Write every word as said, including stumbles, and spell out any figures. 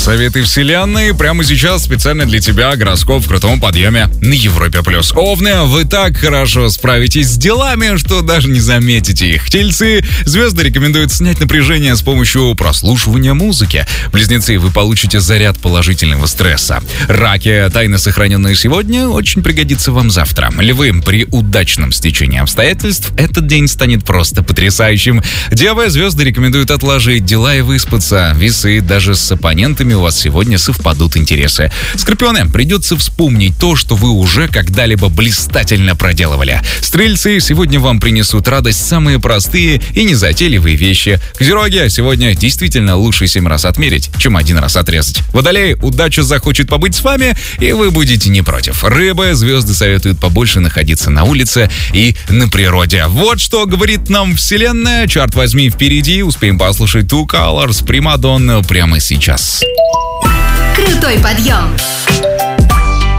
Советы вселенной. Прямо сейчас специально для тебя гороскоп в крутом подъеме на Европе+. Овны, вы так хорошо справитесь с делами, что даже не заметите их. Тельцы, звезды рекомендуют снять напряжение с помощью прослушивания музыки. Близнецы, вы получите заряд положительного стресса. Раки, тайны, сохраненные сегодня, очень пригодится вам завтра. Львы, при удачном стечении обстоятельств этот день станет просто потрясающим. Девы, звезды рекомендуют отложить дела и выспаться. Весы, даже с оппонентами у вас сегодня совпадут интересы. Скорпионы, придется вспомнить то, что вы уже когда-либо блистательно проделывали. Стрельцы, сегодня вам принесут радость самые простые и незатейливые вещи. Козероги, сегодня действительно лучше семь раз отмерить, чем один раз отрезать. Водолеи, удача захочет побыть с вами, и вы будете не против. Рыбы, звезды советуют побольше находиться на улице и на природе. Вот что говорит нам вселенная. Черт возьми, впереди успеем послушать Two Colors, Примадонна прямо сейчас. Крутой подъем.